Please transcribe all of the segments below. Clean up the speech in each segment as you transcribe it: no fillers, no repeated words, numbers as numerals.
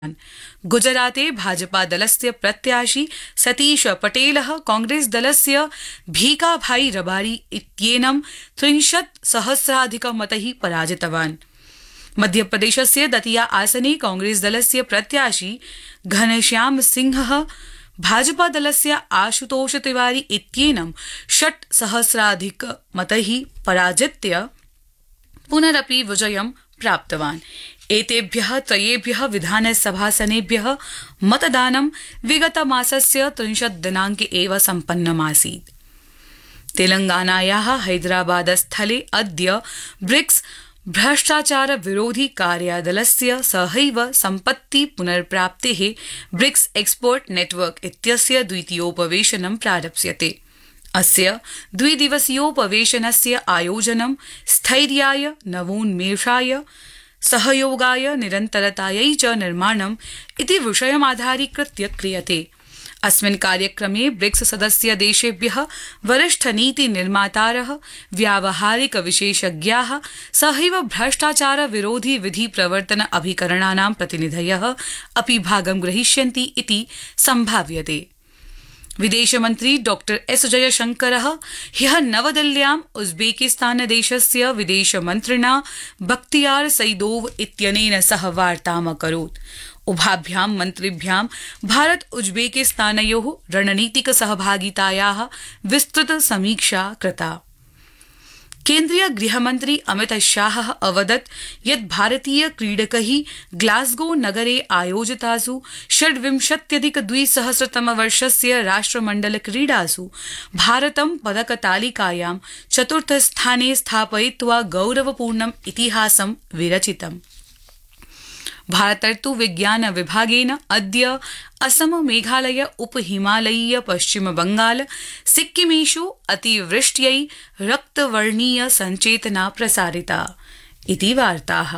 गुजराते भाजपादलस्य प्रत्याशी सतीश पटेलः कांग्रेसदलस्य भीखाभाई रबारी इत्येनं 30,000,000 पराजितवान्। मध्यप्रदेशस्य दतिया आसने कांग्रेसदलस्य प्रत्याशी घनश्याम सिंहः भाजपादलस्य आशुतोष तिवारी इत्येनं 6,000,000 पराजित्य पुनरपि विजयं प्राप्तवान्। एतेभ्यः त्रयेभ्यः विधानसभासनेभ्यः मतदानं विगतमासस्य 30 दिनाङ्के एव सम्पन्नमासीत्। तेलंगानायाः हैदराबादस्थले अद्य ब्रिक्स भ्रष्टाचार विरोधी कार्यादलस्य सहैव सम्पत्ति पुनर्प्राप्तेः ब्रिक्स एक्सपर्ट नेटवर्क इत्यस्य द्वितीयोपवेशनं प्रारप्स्यते। अस्य द्विदिवसीयोपवेशनस्य आयोजनं स्थैर्याय, नवोन्मेषाय, सहयोगाय, निरन्तरतायै च निर्माणम् इति विषयमाधारीकृत्य क्रियते। अस्मिन् कार्यक्रमे ब्रिक्स सदस्य देशेभ्यः वरिष्ठ नीति निर्मातारः, व्यावहारिक विशेषज्ञाः सहैव भ्रष्टाचार विरोधी विधि प्रवर्तन अभिकरणानां प्रतिनिधयः अपि भागं ग्रहीष्यन्ति इति सम्भाव्यते। विदेशमन्त्री डॉक्टर एस जयशंकरः ह्यः नवदिल्ल्याम् उज्बेकिस्तान देशस्य विदेशमन्त्रिणा बख्तियार सईदोव इत्यनेन सह वार्तामकरोत्। उभाभ्यां मन्त्रिभ्यां भारत उज्बेकिस्तानयोः रणनीतिक सहभागितायाः विस्तृत समीक्षा कृता। केन्द्रीय गृहमन्त्री अमित शाहः अवदत् यत् भारतीय क्रीडकैः ग्लासगो नगरे आयोजितासु 26,200 राष्ट्रमण्डल क्रीडासु भारतं पदकतालिकायां चतुर्थस्थाने स्थापयित्वा गौरवपूर्णम् इतिहासं विरचितम्। भारतर्तु विज्ञान विभागेन अद्य असम, मेघालय, उपहिमालयीय, पश्चिम बंगाल, सिक्किमेषु अतिवृष्ट्यै रक्तवर्णीय संचेतना प्रसारिता इति वार्ताः।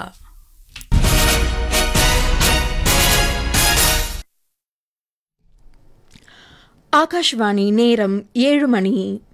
ஆகாஷ்வாணி நேரம் 7 மணி